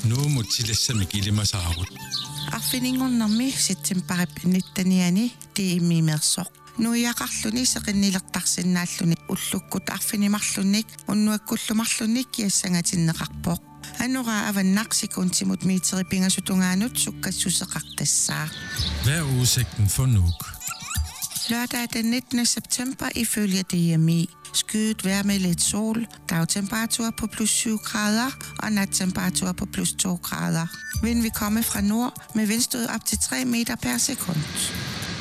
Nu må tillæssamik ilmasaarut. Arfiningunnarmi sittimparippinittaniani tiimimersoq. Nuiaqarluni seqinnilertarsinnaalluni ullukkut arfinimarlunnik unnuakkullumarlunnik kiassangatinneqarpoq. Anura avannaqsikuntimut miiteripingassutungaanut sukkassuseqartassaa. Hvad er udsigten for Nuuk? Lørdag den 19. september ifølge DMI. Skyet vejr med lidt sol, dagtemperatur på plus 7 grader og nattemperatur på plus 2 grader. Vind vil komme fra nord med vindstød op til 3 meter per sekund.